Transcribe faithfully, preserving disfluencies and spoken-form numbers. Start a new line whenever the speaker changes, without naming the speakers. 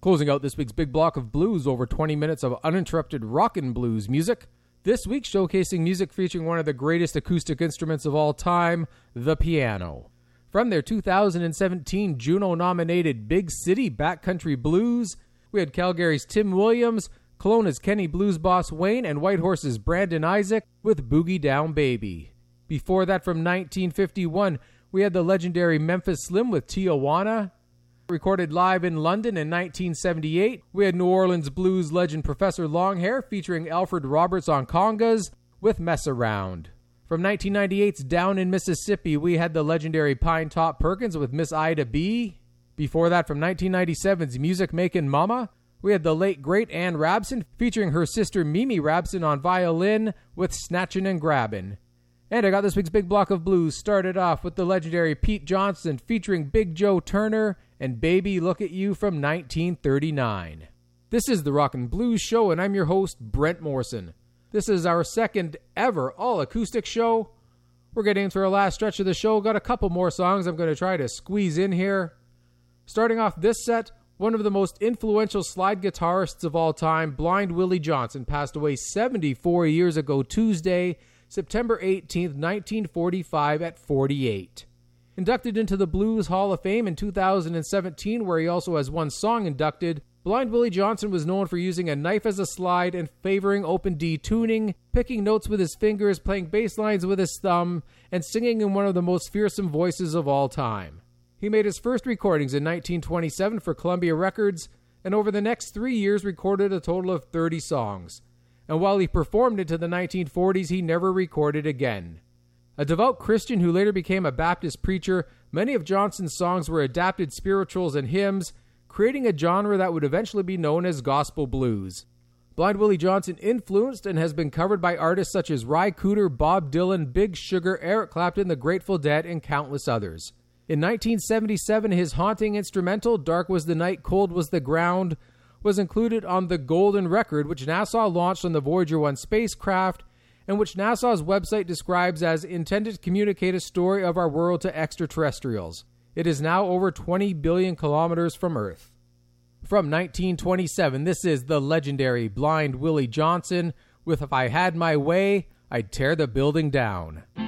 Closing out this week's big block of blues, over twenty minutes of uninterrupted rockin' blues music. This week showcasing music featuring one of the greatest acoustic instruments of all time, the piano. From their two thousand seventeen Juno-nominated Big City Backcountry Blues, we had Calgary's Tim Williams, Kelowna's Kenny Blues Boss Wayne, and Whitehorse's Brandon Isaac with Boogie Down Baby. Before that, from nineteen fifty-one, we had the legendary Memphis Slim with Tijuana. Recorded live in London in nineteen seventy-eight, we had New Orleans blues legend Professor Longhair featuring Alfred Roberts on congas with Mess Around. From nineteen ninety-eight's Down in Mississippi, we had the legendary Pine Top Perkins with Miss Ida B. Before that, from nineteen ninety-seven's Music Makin' Mama, we had the late great Ann Rabson featuring her sister Mimi Rabson on violin with Snatchin' and Grabbin'. And I got this week's big block of blues started off with the legendary Pete Johnson featuring Big Joe Turner and Baby Look at You from nineteen thirty-nine. This is the Rockin' Blues Show, and I'm your host, Brent Morrison. This is our second ever all-acoustic show. We're getting into our last stretch of the show. Got a couple more songs I'm going to try to squeeze in here. Starting off this set, one of the most influential slide guitarists of all time, Blind Willie Johnson, passed away seventy-four years ago Tuesday, September eighteenth, nineteen forty-five at forty-eight. Inducted into the Blues Hall of Fame in two thousand seventeen, where he also has one song inducted, Blind Willie Johnson was known for using a knife as a slide and favoring open D tuning, picking notes with his fingers, playing bass lines with his thumb, and singing in one of the most fearsome voices of all time. He made his first recordings in nineteen twenty-seven for Columbia Records, and over the next three years recorded a total of thirty songs. And while he performed into the nineteen forties, he never recorded again. A devout Christian who later became a Baptist preacher, many of Johnson's songs were adapted spirituals and hymns, creating a genre that would eventually be known as gospel blues. Blind Willie Johnson influenced and has been covered by artists such as Ry Cooder, Bob Dylan, Big Sugar, Eric Clapton, The Grateful Dead, and countless others. In nineteen seventy-seven, his haunting instrumental, Dark Was the Night, Cold Was the Ground, was included on the Golden Record, which NASA launched on the Voyager one spacecraft, and which NASA's website describes as intended to communicate a story of our world to extraterrestrials. It is now over twenty billion kilometers from Earth. From nineteen twenty-seven, this is the legendary Blind Willie Johnson with If I Had My Way, I'd Tear the Building Down.